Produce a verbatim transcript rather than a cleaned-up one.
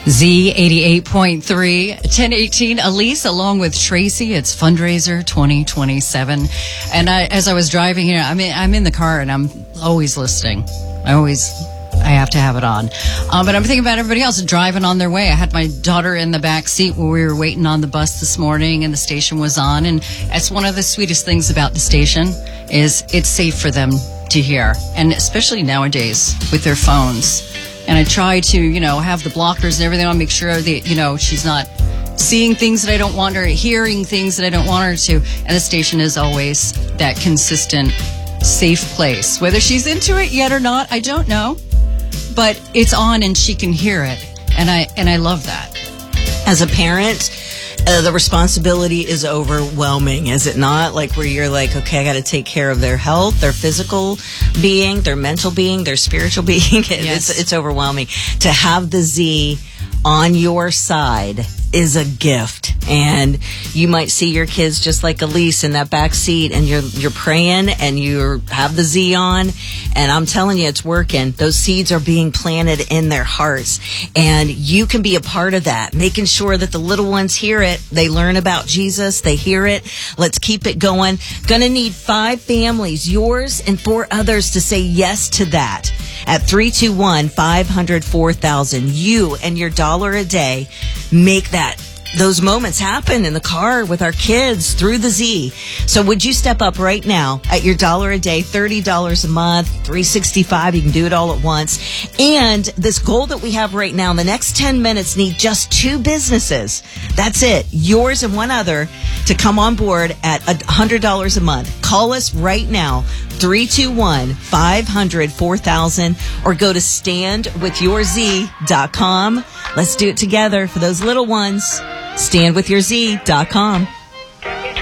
Z eighty-eight point three, ten eighteen. Elise, along with Tracy, it's Fundraiser twenty twenty-seven. And I, as I was driving here, I mean, I'm in the car and I'm always listening. I always, I have to have it on. Um, but I'm thinking about everybody else driving on their way. I had my daughter in the back seat when we were waiting on the bus this morning, and the station was on. And that's one of the sweetest things about the station is it's safe for them to hear, and especially nowadays with their phones. And I try to, you know, have the blockers and everything on, make sure that, you know, she's not seeing things that I don't want her, hearing things that I don't want her to. And the station is always that consistent, safe place. Whether she's into it yet or not, I don't know. But it's on and she can hear it. And I and I love that. As a parent, uh, the responsibility is overwhelming, is it not? Like where you're like, okay, I got to take care of their health, their physical being, their mental being, their spiritual being. Yes. It's, it's overwhelming. To have the Z on your side is a gift. And you might see your kids just like Elise in that back seat, and you're you're praying and you have the Z on, and I'm telling you, it's working. Those seeds are being planted in their hearts, and you can be a part of that, making sure that the little ones hear it, they learn about Jesus, they hear it. Let's keep it going. Gonna need five families, yours and four others, to say yes to that at three two one, five hundred, four thousand. You and your dollar a day make that those moments happen in the car with our kids through the Z. So would you step up right now at your dollar a day, thirty dollars a month, three hundred sixty-five? You can do it all at once. And this goal that we have right now in the next ten minutes need just two businesses. That's it. Yours and one other to come on board at one hundred dollars a month. Call us right now, three two one, five hundred, four thousand, or go to stand with your z dot com. Let's do it together for those little ones. stand with your z dot com.